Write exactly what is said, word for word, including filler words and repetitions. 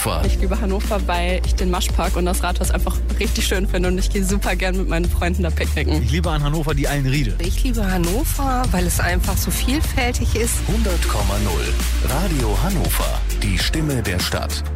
Hannover. Ich liebe Hannover, weil ich den Maschpark und das Rathaus einfach richtig schön finde und ich gehe super gern mit meinen Freunden da picknicken. Ich liebe an Hannover die Eilenriede. Ich liebe Hannover, weil es einfach so vielfältig ist. hundert Komma null Radio Hannover. Die Stimme der Stadt.